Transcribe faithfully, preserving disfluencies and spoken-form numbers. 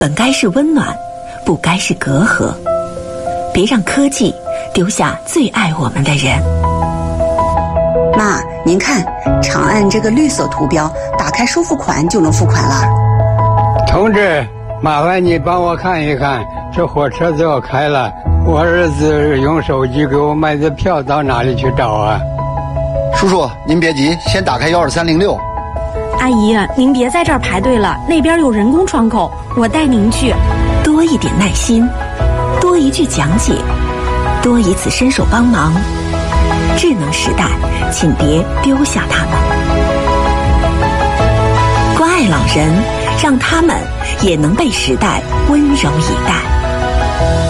本该是温暖，不该是隔阂。别让科技丢下最爱我们的人。 妈，您看，长按这个绿色图标，打开收付款就能付款了。 同志，麻烦你帮我看一看，这火车就要开了，我儿子用手机给我买的票到哪里去找啊？ 叔叔，您别急，先打开幺二三零六。 阿姨，您别在这儿排队了，那边有人工窗口，我带您去。 多一点耐心，多一句讲解，多一次伸手帮忙。智能时代，请别丢下他们。关爱老人，让他们也能被时代温柔以待。